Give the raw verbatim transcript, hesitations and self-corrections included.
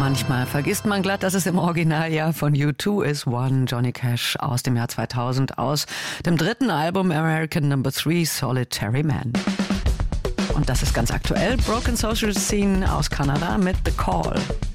Manchmal vergisst man glatt, dass es im Originaljahr von U zwei ist. One, Johnny Cash aus dem Jahr zweitausend, aus dem dritten Album American Number Three, Solitary Man. Und das ist ganz aktuell. Broken Social Scene aus Kanada mit The Call.